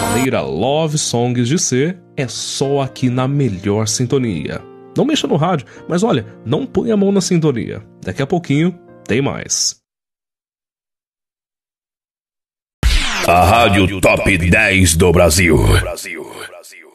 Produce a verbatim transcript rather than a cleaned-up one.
maneira Love Songs de ser é só aqui na melhor sintonia. Não mexa no rádio, mas olha, não põe a mão na sintonia. Daqui a pouquinho tem mais. A Rádio Top dez do Brasil. Brasil, Brasil.